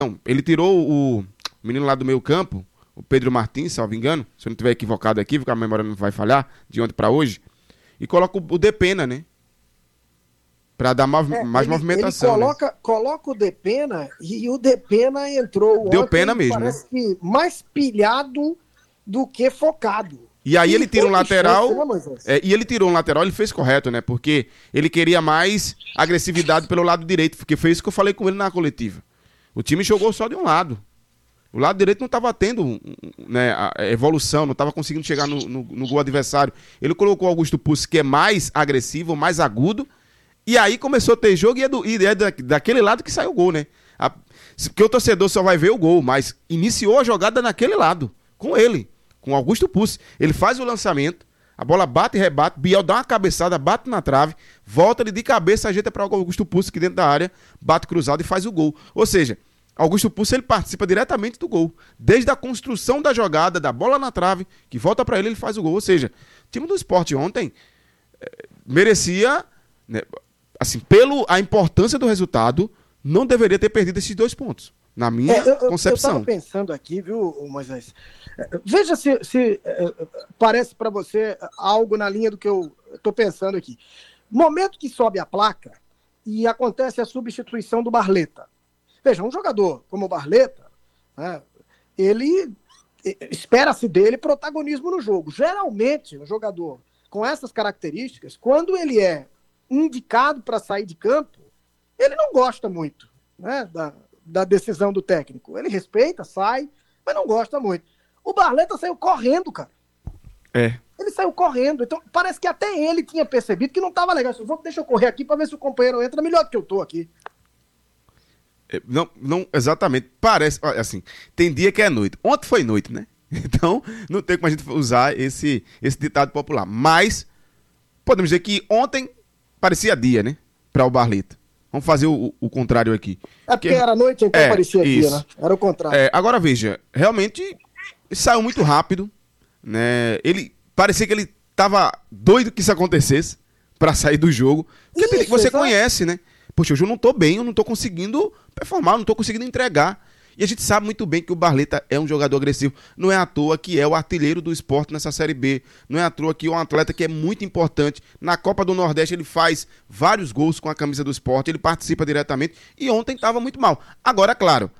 Não, ele tirou o menino lá do meio campo, o Pedro Martins, salvo engano, se eu não estiver equivocado aqui, porque a memória não vai falhar, de ontem para hoje, e coloca o Depena, né? Pra dar mais movimentação. Ele coloca o Depena e o Depena entrou Deu ontem, pena mesmo, parece que mais pilhado do que focado. E aí ele tira um lateral, chance, né, e ele tirou um lateral, ele fez correto, né? Porque ele queria mais agressividade pelo lado direito, porque foi isso que eu falei com ele na coletiva. O time jogou só de um lado. O lado direito não estava tendo, né, a evolução, não estava conseguindo chegar no gol adversário. Ele colocou o Augusto Pucci, que é mais agressivo, mais agudo, e aí começou a ter jogo e é daquele lado que saiu o gol, né? Porque o torcedor só vai ver o gol, mas iniciou a jogada naquele lado, com ele, com o Augusto Pucci. Ele faz o lançamento, a bola bate e rebate, Biel dá uma cabeçada, bate na trave, volta ele de cabeça, ajeita para o Augusto Pucci, aqui dentro da área, bate cruzado e faz o gol. Ou seja, Augusto Pucci, ele participa diretamente do gol. Desde a construção da jogada, da bola na trave, que volta para ele faz o gol. Ou seja, o time do Sport ontem merecia, né, assim, a importância do resultado, não deveria ter perdido esses 2 pontos, na minha concepção. Eu estava pensando aqui, viu, Moisés? Veja se parece para você algo na linha do que eu estou pensando aqui. Momento que sobe a placa e acontece a substituição do Barleta. Veja, um jogador como o Barleta, né, ele espera-se dele protagonismo no jogo. Geralmente, um jogador com essas características, quando ele é indicado para sair de campo, ele não gosta muito, né, da decisão do técnico. Ele respeita, sai, mas não gosta muito. O Barleta saiu correndo, cara. Ele saiu correndo. Então, parece que até ele tinha percebido que não estava legal. Deixa eu correr aqui para ver se o companheiro entra melhor do que eu tô aqui. Não exatamente. Parece, assim, tem dia que é noite. Ontem foi noite, né? Então, não tem como a gente usar esse ditado popular. Mas, podemos dizer que ontem parecia dia, né? Para o Barleta. Vamos fazer o contrário aqui. Porque era noite, então parecia dia, né? Era o contrário. Agora, veja, realmente saiu muito rápido, né? Parecia que ele estava doido que isso acontecesse para sair do jogo. Porque você conhece, né? Poxa, hoje eu não tô bem, eu não tô conseguindo performar, eu não tô conseguindo entregar. E a gente sabe muito bem que o Barleta é um jogador agressivo. Não é à toa que é o artilheiro do Sport nessa Série B. Não é à toa que é um atleta que é muito importante. Na Copa do Nordeste ele faz vários gols com a camisa do Sport, ele participa diretamente. E ontem estava muito mal. Agora, claro,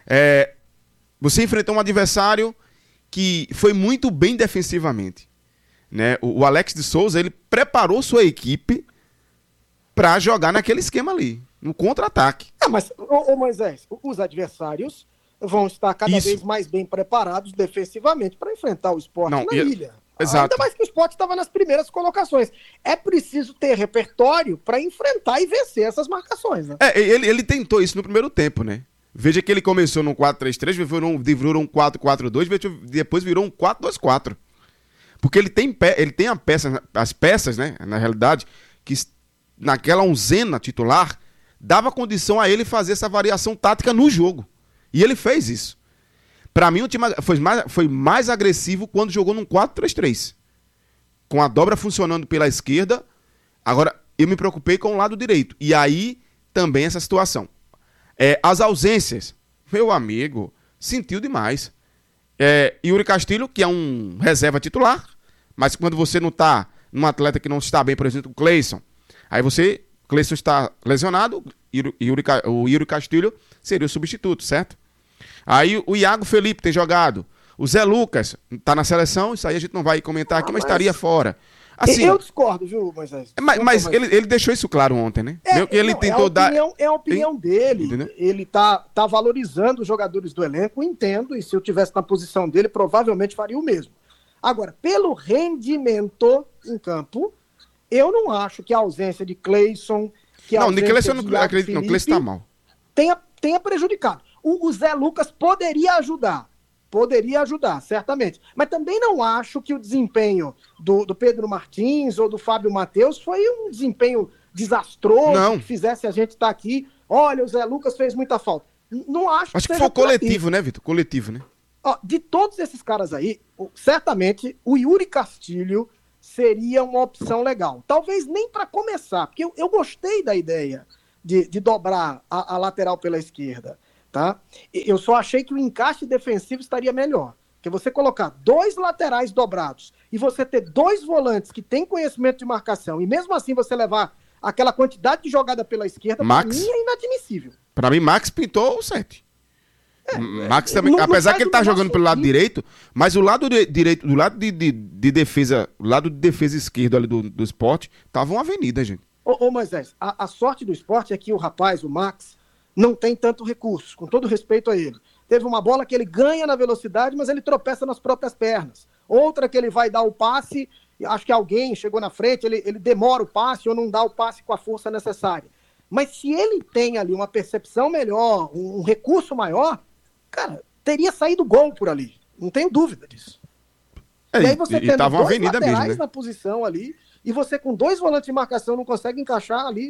você enfrentou um adversário que foi muito bem defensivamente, né? O Alex de Souza, ele preparou sua equipe para jogar naquele esquema ali, no contra-ataque. Mas, Moisés, os adversários vão estar cada vez mais bem preparados defensivamente para enfrentar o Sport na ilha. Exato. Ainda mais que o Sport estava nas primeiras colocações. É preciso ter repertório para enfrentar e vencer essas marcações, né? Ele tentou isso no primeiro tempo, né? Veja que ele começou num 4-3-3, virou um 4-4-2, depois virou um 4-2-4. Porque ele tem as peças, né, na realidade, que naquela onzena titular, dava condição a ele fazer essa variação tática no jogo. E ele fez isso. Para mim, o time foi mais agressivo quando jogou num 4-3-3. Com a dobra funcionando pela esquerda. Agora, eu me preocupei com o lado direito. E aí, também essa situação. As ausências. Meu amigo, sentiu demais. Yuri Castilho, que é um reserva titular. Mas quando você não está num atleta que não está bem, por exemplo, o Cleison. Aí Cleison está lesionado, o Yuri Castilho seria o substituto, certo? Aí o Iago Felipe tem jogado, o Zé Lucas está na seleção, isso aí a gente não vai comentar aqui, mas estaria fora. Assim, eu discordo, viu, Moisés? Mas ele deixou isso claro ontem, né? É a opinião dele. Entendeu? Ele tá valorizando os jogadores do elenco, entendo, e se eu tivesse na posição dele, provavelmente faria o mesmo. Agora, pelo rendimento em campo, eu não acho que a ausência de Cleison, Cleison não acredito, não. Cleison tá mal. Tenha prejudicado. O Zé Lucas poderia ajudar, certamente. Mas também não acho que o desempenho do Pedro Martins ou do Fábio Matheus foi um desempenho desastroso, que fizesse a gente estar aqui. Olha, o Zé Lucas fez muita falta. Não acho que foi coletivo, né, Vitor? Coletivo, né? De todos esses caras aí, certamente o Yuri Castilho seria uma opção legal. Talvez nem para começar, porque eu gostei da ideia de dobrar a lateral pela esquerda. tá? Eu só achei que o encaixe defensivo estaria melhor. Porque você colocar 2 laterais dobrados e você ter 2 volantes que têm conhecimento de marcação e mesmo assim você levar aquela quantidade de jogada pela esquerda, para mim é inadmissível. Para mim, Max pintou o 7. Max também, apesar que ele tá jogando pelo lado direito, mas o lado direito, do lado de defesa, o lado de defesa esquerdo ali do Sport, tava uma avenida, gente. Ô Moisés, a sorte do Sport é que o rapaz, o Max, não tem tanto recurso, com todo respeito a ele. Teve uma bola que ele ganha na velocidade, mas ele tropeça nas próprias pernas. Outra que ele vai dar o passe, acho que alguém chegou na frente, ele demora o passe ou não dá o passe com a força necessária. Mas se ele tem ali uma percepção melhor, um recurso maior, cara, teria saído gol por ali. Não tenho dúvida disso. E aí você tendo tava uma avenida mesmo, né? na posição ali, e você com 2 volantes de marcação não consegue encaixar ali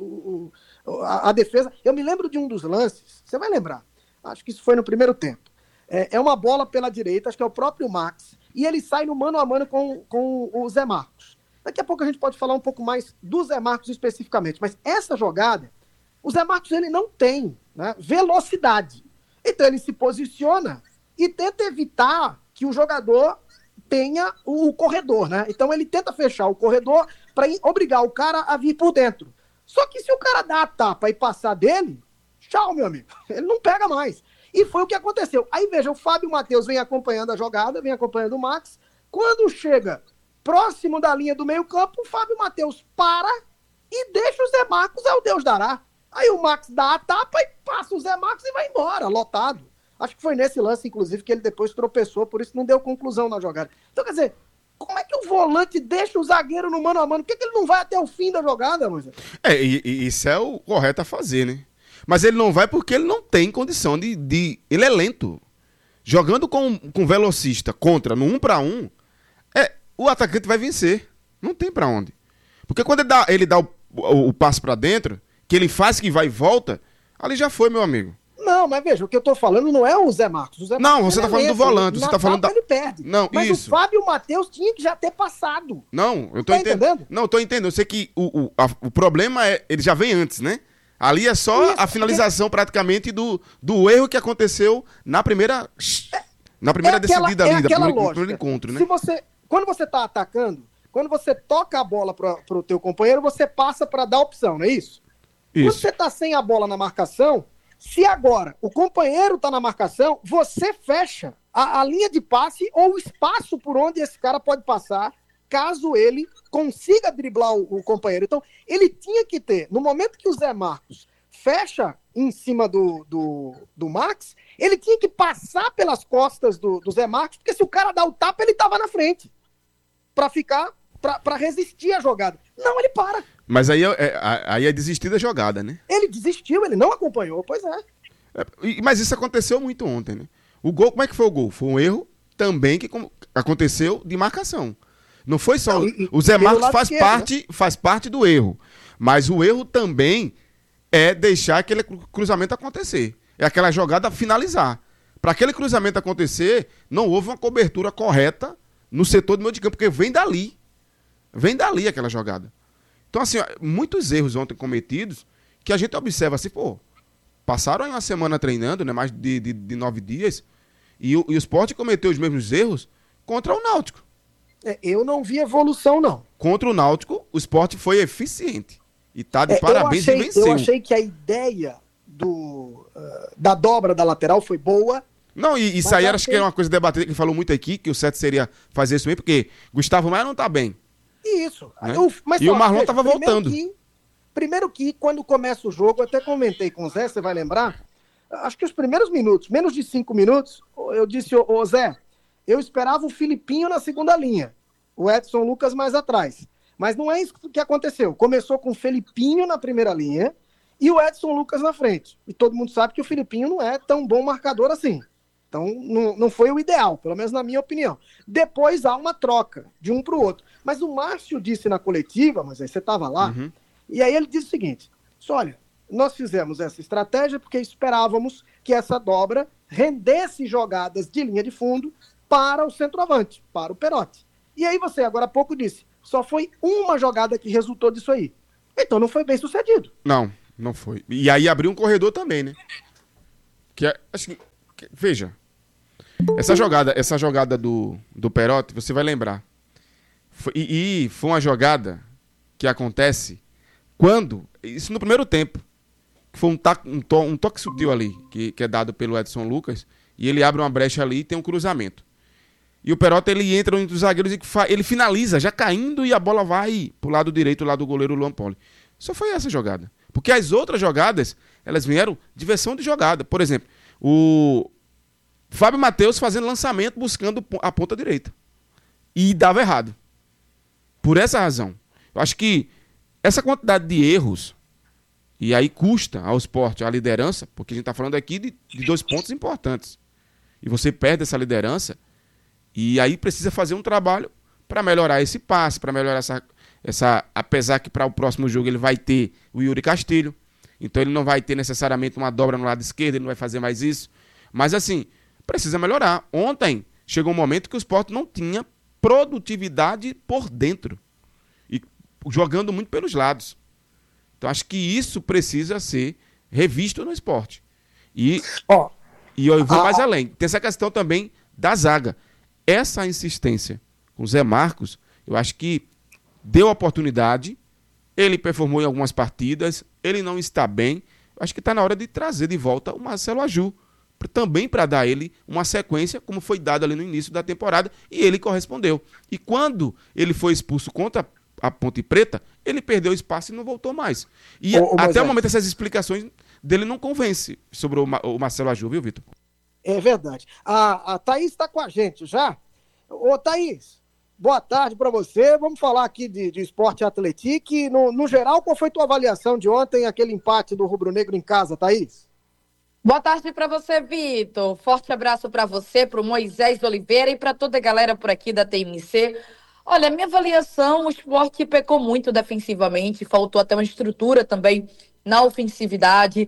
a defesa. Eu me lembro de um dos lances, você vai lembrar, acho que isso foi no primeiro tempo. É uma bola pela direita, acho que é o próprio Max, e ele sai no mano a mano com o Zé Marcos. Daqui a pouco a gente pode falar um pouco mais do Zé Marcos especificamente, mas essa jogada, o Zé Marcos ele não tem, né, velocidade. Então ele se posiciona e tenta evitar que o jogador tenha o corredor, né? Então ele tenta fechar o corredor para obrigar o cara a vir por dentro. Só que se o cara dá a tapa e passar dele, tchau, meu amigo. Ele não pega mais. E foi o que aconteceu. Aí veja, o Fábio Matheus vem acompanhando a jogada, vem acompanhando o Max. Quando chega próximo da linha do meio-campo, o Fábio Matheus para e deixa o Zé Marcos ao Deus dará. Aí o Max dá a tapa e passa o Zé Marcos e vai embora, lotado. Acho que foi nesse lance, inclusive, que ele depois tropeçou, por isso não deu conclusão na jogada. Então, quer dizer, como é que o volante deixa o zagueiro no mano a mano? Por que ele não vai até o fim da jogada, Moisés? E isso é o correto a fazer, né? Mas ele não vai porque ele não tem condição de... Ele é lento. Jogando com velocista contra no 1 para 1, o atacante vai vencer. Não tem pra onde. Porque quando ele dá o passe pra dentro, que ele faz que vai e volta, ali já foi, meu amigo. Não, mas veja, o que eu tô falando não é o Zé Marcos. O Zé Marcos não, você tá falando do volante. Você tá falando ele perde. Não, mas isso. O Fábio Matheus tinha que já ter passado. Não, eu tô entendendo. Não, eu tô entendendo. Eu sei que o problema é... Ele já vem antes, né? Ali é só a finalização praticamente do erro que aconteceu na primeira decidida ali, no primeiro encontro, né? Quando você tá atacando, quando você toca a bola pro teu companheiro, você passa para dar opção, não é isso? Quando você tá sem a bola na marcação, se agora o companheiro tá na marcação, você fecha a linha de passe ou o espaço por onde esse cara pode passar, caso ele consiga driblar o companheiro. Então, ele tinha que ter, no momento que o Zé Marcos fecha em cima do Max, ele tinha que passar pelas costas do Zé Marcos, porque se o cara dá o tapa, ele tava na frente, para resistir à jogada. Não, ele para. Mas aí é desistir da jogada, né? Ele desistiu, ele não acompanhou, pois é. Mas isso aconteceu muito ontem, né? O gol, como é que foi o gol? Foi um erro também que aconteceu de marcação. Não foi só... o Zé Marcos faz parte do erro. Mas o erro também é deixar aquele cruzamento acontecer. É aquela jogada finalizar. Para aquele cruzamento acontecer, não houve uma cobertura correta no setor do meio de campo, porque vem dali. Vem dali aquela jogada. Então, assim, muitos erros ontem cometidos que a gente observa assim, pô, passaram aí uma semana treinando, né, mais de 9 dias, e o Sport cometeu os mesmos erros contra o Náutico. Eu não vi evolução, não. Contra o Náutico, o Sport foi eficiente. E tá de parabéns e venceu. Eu achei que a ideia da dobra da lateral foi boa. Não, e isso aí acho que é uma coisa debatida, que falou muito aqui, que o certo seria fazer isso mesmo, porque Gustavo Maia não tá bem. Isso. Né? E o Marlon tava voltando. Primeiro que, quando começa o jogo, eu até comentei com o Zé, você vai lembrar, acho que os primeiros minutos, menos de 5 minutos, eu disse, ô Zé, eu esperava o Filipinho na segunda linha, o Edson Lucas mais atrás. Mas não é isso que aconteceu. Começou com o Felipinho na primeira linha e o Edson Lucas na frente. E todo mundo sabe que o Felipinho não é tão bom marcador assim. Então não foi o ideal, pelo menos na minha opinião. Depois há uma troca de um para o outro. Mas o Márcio disse na coletiva, mas aí você estava lá, e aí ele disse o seguinte, olha, nós fizemos essa estratégia porque esperávamos que essa dobra rendesse jogadas de linha de fundo para o centroavante, para o Perotti. E aí você agora há pouco disse, só foi uma jogada que resultou disso aí. Então não foi bem sucedido. Não foi. E aí abriu um corredor também, né? Veja, essa jogada do Perotti, você vai lembrar. Foi uma jogada que acontece quando, isso no primeiro tempo, que foi um toque sutil ali, que é dado pelo Edson Lucas, e ele abre uma brecha ali e tem um cruzamento. E o Perotti, ele entra entre os zagueiros e ele finaliza, já caindo, e a bola vai pro lado direito, lá do goleiro Luan Poli. Só foi essa jogada. Porque as outras jogadas, elas vieram de versão de jogada. Por exemplo, o Fábio Matheus fazendo lançamento, buscando a ponta direita. E dava errado. Por essa razão. Eu acho que essa quantidade de erros, e aí custa ao Sport a liderança, porque a gente está falando aqui de 2 pontos importantes. E você perde essa liderança, e aí precisa fazer um trabalho para melhorar esse passe, para melhorar essa. Apesar que para o próximo jogo ele vai ter o Yuri Castilho, então ele não vai ter necessariamente uma dobra no lado esquerdo, ele não vai fazer mais isso. Mas assim, precisa melhorar. Ontem chegou um momento que o Sport não tinha produtividade por dentro, e jogando muito pelos lados. Então acho que isso precisa ser revisto no Sport. E eu vou mais além. Tem essa questão também da zaga. Essa insistência com o Zé Marcos, eu acho que deu oportunidade, ele performou em algumas partidas, ele não está bem. Eu acho que está na hora de trazer de volta o Marcelo Aju, também para dar a ele uma sequência, como foi dado ali no início da temporada, e ele correspondeu. E quando ele foi expulso contra a Ponte Preta, ele perdeu espaço e não voltou mais. E até o momento essas explicações dele não convencem sobre o Marcelo Aju, viu, Vitor? É verdade. A Thaís está com a gente já. Ô, Thaís, boa tarde para você. Vamos falar aqui de Sport Atlético. No geral, qual foi tua avaliação de ontem, aquele empate do Rubro Negro em casa, Thaís? Boa tarde para você, Vitor. Forte abraço para você, para o Moisés Oliveira e para toda a galera por aqui da TMC. Olha, minha avaliação, o Sport pecou muito defensivamente, faltou até uma estrutura também na ofensividade.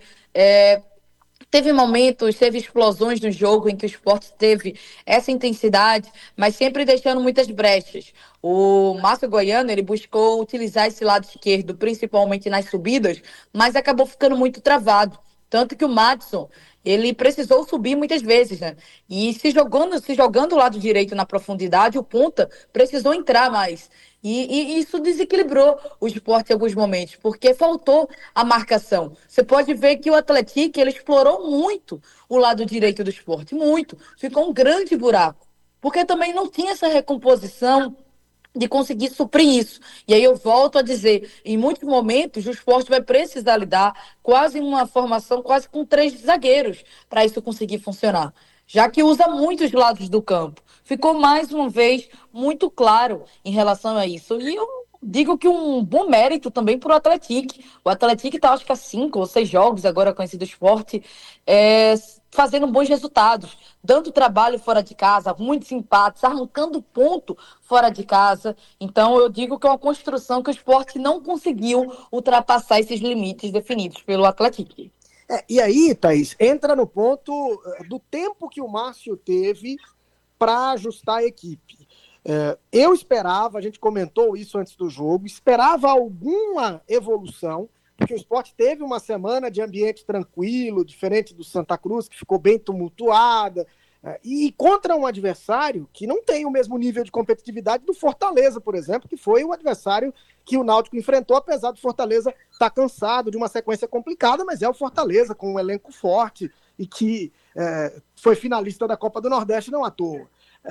Teve momentos, teve explosões no jogo em que o Sport teve essa intensidade, mas sempre deixando muitas brechas. O Márcio Goiano, ele buscou utilizar esse lado esquerdo, principalmente nas subidas, mas acabou ficando muito travado. Tanto que o Madison, ele precisou subir muitas vezes, né? E se jogando o lado direito na profundidade, o ponta precisou entrar mais. E isso desequilibrou o Sport em alguns momentos, porque faltou a marcação. Você pode ver que o Atlético, ele explorou muito o lado direito do Sport, muito. Ficou um grande buraco, porque também não tinha essa recomposição de conseguir suprir isso. E aí eu volto a dizer, em muitos momentos o Sport vai precisar lidar quase uma formação, quase com 3 zagueiros, para isso conseguir funcionar. Já que usa muitos lados do campo. Ficou mais uma vez muito claro em relação a isso. E eu digo que um bom mérito também para o Atlético. O Atlético está, acho que há 5 ou 6 jogos agora conhecido Sport, fazendo bons resultados, dando trabalho fora de casa, muitos empates, arrancando ponto fora de casa. Então eu digo que é uma construção que o Sport não conseguiu ultrapassar esses limites definidos pelo Atlético. E aí, Thaís, entra no ponto do tempo que o Márcio teve para ajustar a equipe. Eu esperava, a gente comentou isso antes do jogo, esperava alguma evolução, porque o Sport teve uma semana de ambiente tranquilo, diferente do Santa Cruz, que ficou bem tumultuada, e contra um adversário que não tem o mesmo nível de competitividade do Fortaleza, por exemplo, que foi o adversário que o Náutico enfrentou, apesar do Fortaleza estar cansado de uma sequência complicada, mas é o Fortaleza com um elenco forte e que foi finalista da Copa do Nordeste não à toa.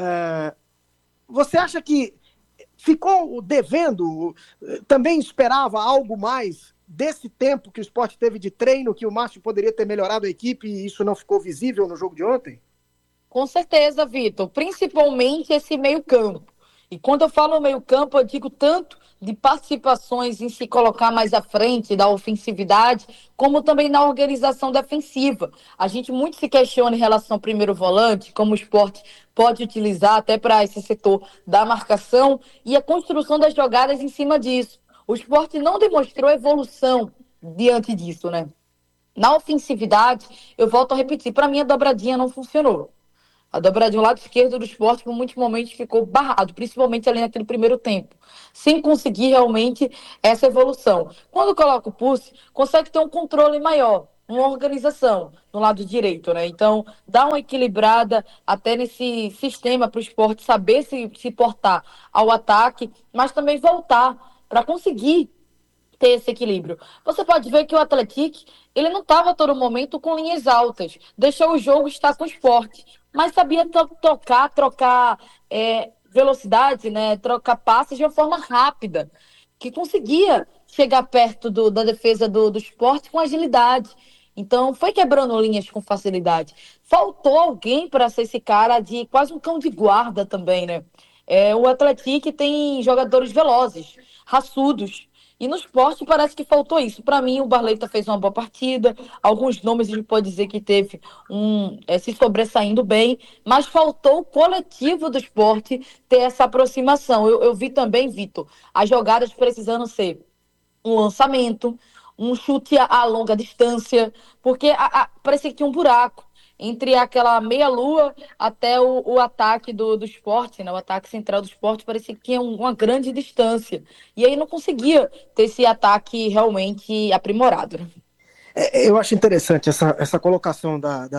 Você acha que ficou devendo, também esperava algo mais desse tempo que o Sport teve de treino, que o Márcio poderia ter melhorado a equipe e isso não ficou visível no jogo de ontem? Com certeza, Vitor, principalmente esse meio-campo. E quando eu falo meio-campo, eu digo tanto de participações em se colocar mais à frente da ofensividade, como também na organização defensiva. A gente muito se questiona em relação ao primeiro volante, como o Sport pode utilizar até para esse setor da marcação e a construção das jogadas em cima disso. O Sport não demonstrou evolução diante disso, né? Na ofensividade, eu volto a repetir, para mim a dobradinha não funcionou. A dobradinha do lado esquerdo do Sport, por muitos momentos, ficou barrado, principalmente ali naquele primeiro tempo, sem conseguir realmente essa evolução. Quando coloca o Pulse, consegue ter um controle maior, uma organização no lado direito, né? Então, dá uma equilibrada até nesse sistema para o Sport saber se portar ao ataque, mas também voltar para conseguir ter esse equilíbrio. Você pode ver que o Atlético, ele não estava a todo momento com linhas altas, deixou o jogo estar com o Sport, mas sabia trocar velocidade, né? Trocar passes de uma forma rápida, que conseguia chegar perto da defesa do Sport com agilidade. Então, foi quebrando linhas com facilidade. Faltou alguém para ser esse cara de quase um cão de guarda também, né? O Atlético tem jogadores velozes, raçudos. E no Sport parece que faltou isso. Para mim, o Barleta fez uma boa partida. Alguns nomes a gente pode dizer que teve se sobressaindo bem. Mas faltou o coletivo do Sport ter essa aproximação. Eu vi também, Vitor, as jogadas precisando ser um lançamento, um chute a longa distância, porque parecia que tinha um buraco entre aquela meia-lua até o ataque do Sport, né? O ataque central do Sport parecia que tinha uma grande distância. E aí não conseguia ter esse ataque realmente aprimorado. Né? Eu acho interessante essa colocação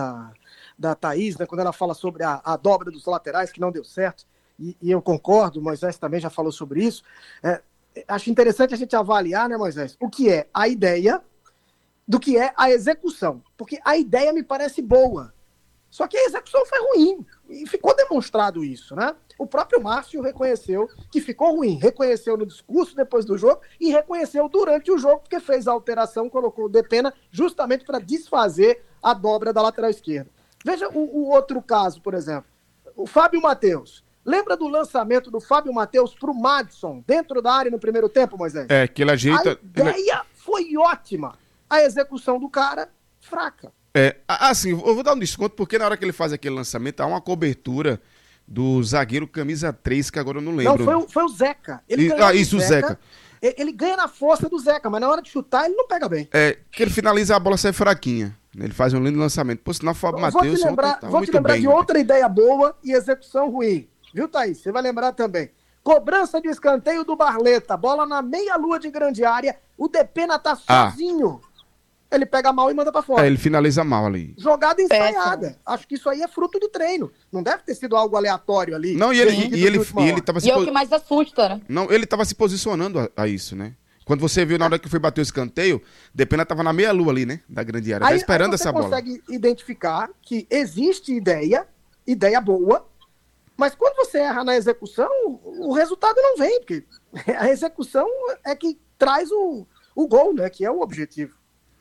da Thaís, né, quando ela fala sobre a dobra dos laterais, que não deu certo, e eu concordo, o Moisés também já falou sobre isso. Acho interessante a gente avaliar, né, Moisés, o que é a ideia do que é a execução. Porque a ideia me parece boa, só que a execução foi ruim. E ficou demonstrado isso, né? O próprio Márcio reconheceu que ficou ruim. Reconheceu no discurso depois do jogo e reconheceu durante o jogo, porque fez a alteração, colocou o Depena justamente para desfazer a dobra da lateral esquerda. Veja o outro caso, por exemplo. O Fábio Matheus. Lembra do lançamento do Fábio Matheus para o Madison, dentro da área no primeiro tempo, Moisés? Que ele ajeita... A ideia foi ótima. A execução do cara, fraca. Assim, eu vou dar um desconto, porque na hora que ele faz aquele lançamento, há uma cobertura do zagueiro camisa 3, que agora eu não lembro. Não, foi o Zeca. O Zeca. Ele ganha na força do Zeca, mas na hora de chutar ele não pega bem. Que ele finaliza, a bola sai fraquinha. Ele faz um lindo lançamento. Pô, senão o Fábio Matheus... Vou te lembrar de outra ideia boa e execução ruim. Viu, Thaís? Você vai lembrar também. Cobrança de escanteio do Barleta. Bola na meia-lua de grande área. O Depena tá sozinho. Ele pega mal e manda pra fora. Ele finaliza mal ali. Jogada ensaiada. Acho que isso aí é fruto do treino. Não deve ter sido algo aleatório ali. Não, ele tava e é o que mais assusta, né? Não, ele tava se posicionando a isso, né? Quando você viu na hora que foi bater o escanteio, Depena tava na meia-lua ali, né? Da grande área. Tá esperando essa bola. Você consegue identificar que existe ideia boa, mas quando você erra na execução, o resultado não vem, porque a execução é que traz o gol, né? Que é o objetivo.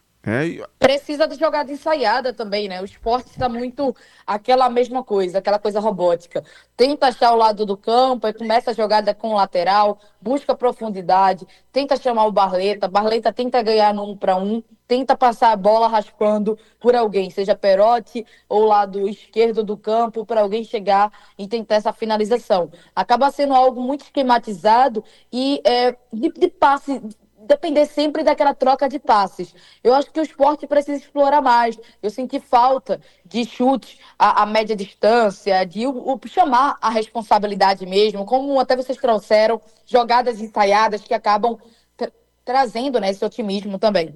Precisa de jogada ensaiada também, né? O Sport está muito aquela mesma coisa, aquela coisa robótica. Tenta achar o lado do campo, aí começa a jogada com o lateral, busca profundidade, tenta chamar o Barleta tenta ganhar no 1 para 1, tenta passar a bola raspando por alguém, seja Perotti ou lado esquerdo do campo, para alguém chegar e tentar essa finalização. Acaba sendo algo muito esquematizado e de passe, depender sempre daquela troca de passes. Eu acho que o Sport precisa explorar mais. Eu senti falta de chute a média distância, de chamar a responsabilidade mesmo, como até vocês trouxeram, jogadas ensaiadas que acabam trazendo, né, esse otimismo também.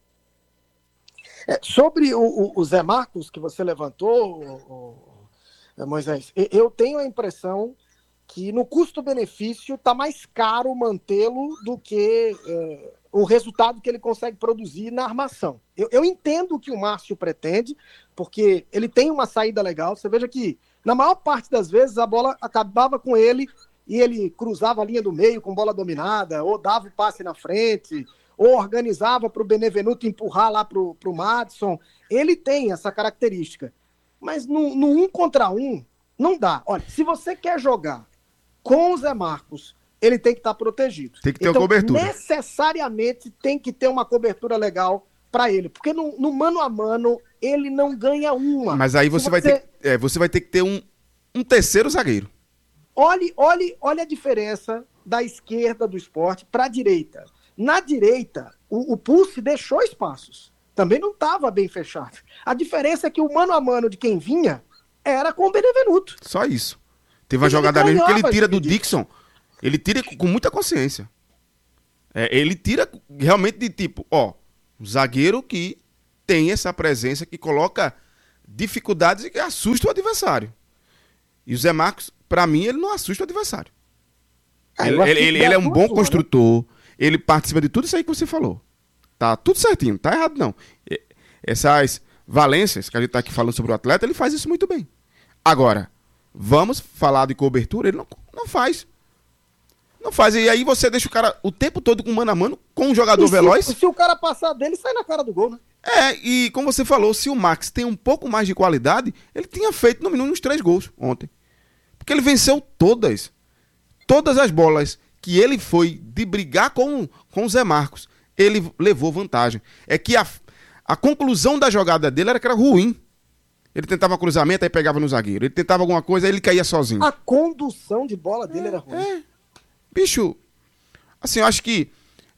Sobre o Zé Marcos, que você levantou, Moisés, eu tenho a impressão que no custo-benefício está mais caro mantê-lo do que o resultado que ele consegue produzir na armação. Eu entendo o que o Márcio pretende, porque ele tem uma saída legal. Você veja que, na maior parte das vezes, a bola acabava com ele e ele cruzava a linha do meio com bola dominada, ou dava o passe na frente, ou organizava para o Benevenuto empurrar lá para o Madison. Ele tem essa característica. Mas no 1 contra 1, não dá. Olha, se você quer jogar com o Zé Marcos, ele tem que estar protegido. Tem que ter uma cobertura. Necessariamente tem que ter uma cobertura legal para ele. Porque no mano a mano, ele não ganha uma. Mas aí você vai ter que ter um terceiro zagueiro. Olhe a diferença da esquerda do Sport para a direita. Na direita, o Pulse deixou espaços. Também não estava bem fechado. A diferença é que o mano a mano de quem vinha era com o Benevenuto. Só isso. Teve uma jogada mesmo que ele tira do Dixon. Ele tira com muita consciência. Ele tira realmente de tipo, um zagueiro que tem essa presença que coloca dificuldades e que assusta o adversário. E o Zé Marcos, pra mim, ele não assusta o adversário. Ele é um bom construtor, né? Ele participa de tudo isso aí que você falou. Tá tudo certinho, tá errado não. Essas valências que a gente tá aqui falando sobre o atleta, ele faz isso muito bem. Agora, vamos falar de cobertura, ele não faz. Não faz. E aí você deixa o cara o tempo todo com mano a mano, com um jogador veloz. Se o cara passar dele, sai na cara do gol, né? E como você falou, se o Max tem um pouco mais de qualidade, ele tinha feito no mínimo uns 3 gols ontem. Porque ele venceu todas as bolas que ele foi de brigar com o Zé Marcos. Ele levou vantagem. É que a conclusão da jogada dele era que era ruim. Ele tentava cruzamento, aí pegava no zagueiro. Ele tentava alguma coisa, aí ele caía sozinho. A condução de bola dele era ruim. Bicho, assim, eu acho que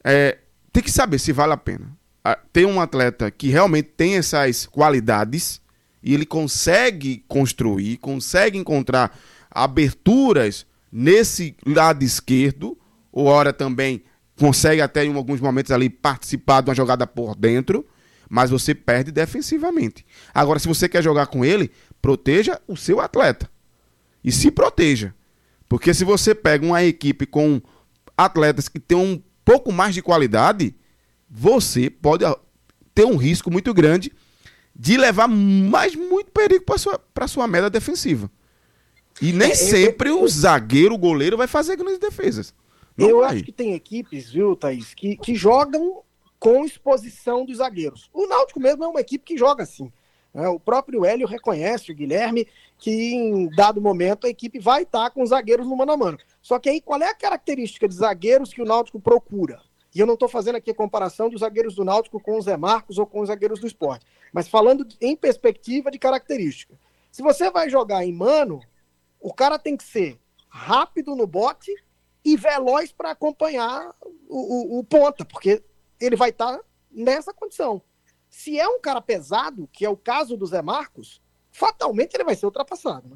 tem que saber se vale a pena. Tem um atleta que realmente tem essas qualidades e ele consegue construir, consegue encontrar aberturas nesse lado esquerdo, ou hora também consegue até em alguns momentos ali participar de uma jogada por dentro, mas você perde defensivamente. Agora, se você quer jogar com ele, proteja o seu atleta. E se proteja. Porque se você pega uma equipe com atletas que tem um pouco mais de qualidade, você pode ter um risco muito grande de levar muito perigo para sua meta defensiva. E nem sempre o zagueiro, o goleiro, vai fazer grandes defesas. Eu acho que tem equipes, viu, Thaís, que jogam com exposição dos zagueiros. O Náutico mesmo é uma equipe que joga assim. O próprio Hélio reconhece, o Guilherme, que em dado momento a equipe vai estar com os zagueiros no mano a mano. Só que aí qual é a característica de zagueiros que o Náutico procura? E eu não estou fazendo aqui a comparação dos zagueiros do Náutico com o Zé Marcos ou com os zagueiros do Sport, mas falando em perspectiva de característica. Se você vai jogar em mano, o cara tem que ser rápido no bote e veloz para acompanhar o ponta, porque ele vai estar nessa condição. Se é um cara pesado, que é o caso do Zé Marcos, fatalmente ele vai ser ultrapassado, né?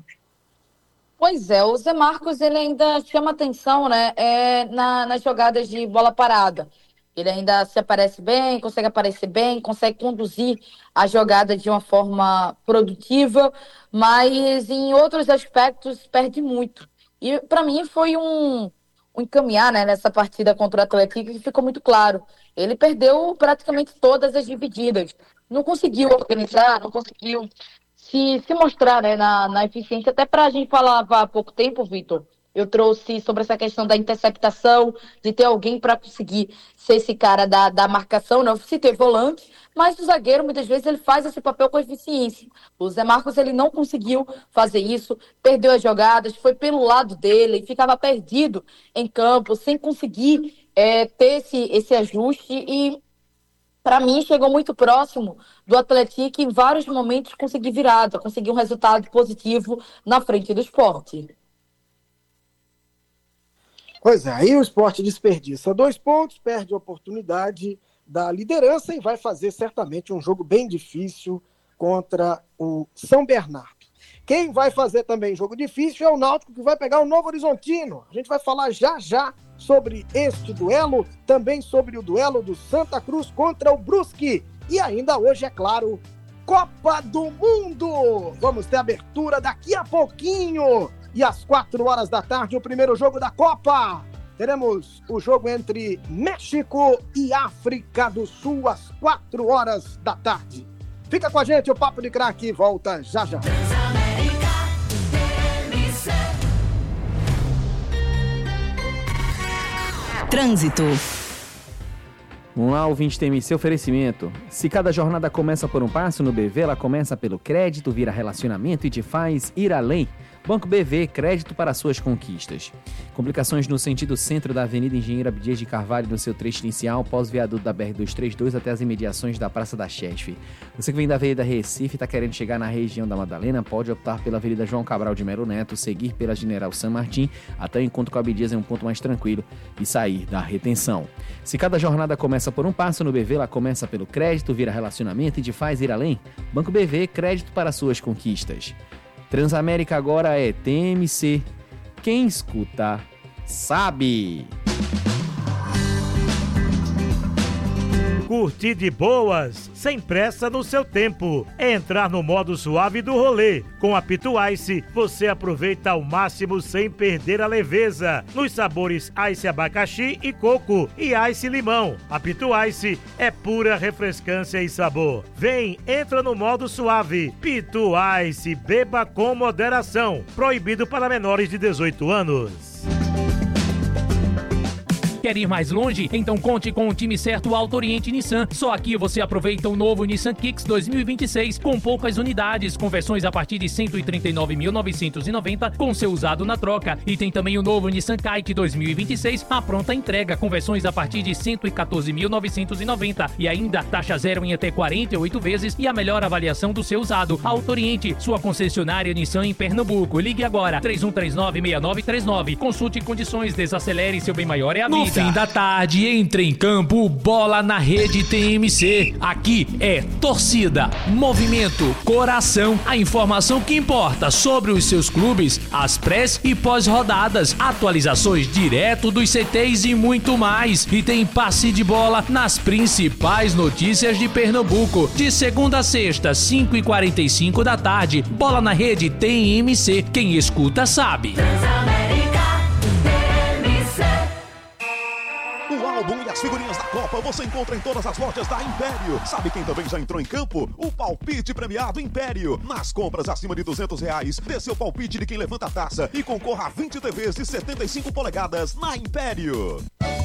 Pois é, o Zé Marcos ele ainda chama atenção, né, nas jogadas de bola parada. Ele ainda se aparece bem, consegue aparecer bem, consegue conduzir a jogada de uma forma produtiva, mas em outros aspectos perde muito. E para mim foi um encaminhar, né, nessa partida contra o Atlético que ficou muito claro. Ele perdeu praticamente todas as divididas. Não conseguiu organizar, não conseguiu se mostrar, né, na eficiência. Até para a gente falava há pouco tempo, Vitor, eu trouxe sobre essa questão da interceptação, de ter alguém para conseguir ser esse cara da marcação, não se ter volante, mas o zagueiro, muitas vezes, ele faz esse papel com eficiência. O Zé Marcos, ele não conseguiu fazer isso, perdeu as jogadas, foi pelo lado dele, ficava perdido em campo, sem conseguir ter esse ajuste e, para mim, chegou muito próximo do Atlético em vários momentos conseguir virada, conseguir um resultado positivo na frente do Sport. Pois é, aí o Sport desperdiça 2 pontos, perde a oportunidade da liderança e vai fazer certamente um jogo bem difícil contra o São Bernardo. Quem vai fazer também jogo difícil é o Náutico, que vai pegar o Novo Horizontino. A gente vai falar já sobre este duelo, também sobre o duelo do Santa Cruz contra o Brusque. E ainda hoje, é claro, Copa do Mundo! Vamos ter abertura daqui a pouquinho. E às 4h, o primeiro jogo da Copa. Teremos o jogo entre México e África do Sul às 4h. Fica com a gente, o Papo de Craque volta já. Trânsito. Vamos lá, ouvinte TMC, oferecimento. Se cada jornada começa por um passo, no BV ela começa pelo crédito, vira relacionamento e te faz ir além. Banco BV, crédito para suas conquistas. Complicações no sentido centro da Avenida Engenheiro Abdias de Carvalho no seu trecho inicial, pós-viaduto da BR-232 até as imediações da Praça da Chesf. Você que vem da Avenida Recife e está querendo chegar na região da Madalena, pode optar pela Avenida João Cabral de Melo Neto, seguir pela General San Martín até o encontro com a Abdias em um ponto mais tranquilo e sair da retenção. Se cada jornada começa por um passo, no BV ela começa pelo crédito, vira relacionamento e te faz ir além. Banco BV, crédito para suas conquistas. Transamérica agora é TMC. Quem escuta, sabe. curtir de boas, sem pressa no seu tempo. É entrar no modo suave do rolê. Com a Pitu Ice, você aproveita ao máximo sem perder a leveza. Nos sabores Ice abacaxi e coco e Ice limão. A Pitu Ice é pura refrescância e sabor. Vem, entra no modo suave. Pitu Ice, beba com moderação. Proibido para menores de 18 anos. Quer ir mais longe? Então conte com o time certo Auto Oriente Nissan. Só aqui você aproveita o novo Nissan Kicks 2026 com poucas unidades, com versões a partir de 139.990 com seu usado na troca. E tem também o novo Nissan Kite 2026 à pronta entrega, com versões a partir de 114.990 e ainda taxa zero em até 48 vezes e a melhor avaliação do seu usado. Auto Oriente, sua concessionária Nissan em Pernambuco. Ligue agora, 3139-6939. Consulte condições, desacelere, seu bem maior é a vida. Fim da tarde, entre em campo, bola na rede TMC. Aqui é torcida, movimento, coração, a informação que importa sobre os seus clubes, as pré e pós-rodadas, atualizações direto dos CTs e muito mais. E tem passe de bola nas principais notícias de Pernambuco. De segunda a sexta, 5h45 da tarde, bola na rede TMC. Quem escuta sabe. O álbum e as figurinhas da Copa você encontra em todas as lojas da Império. Sabe quem também já entrou em campo? O palpite premiado Império. Nas compras acima de R$200, dê seu palpite de quem levanta a taça e concorra a 20 TVs de 75 polegadas na Império.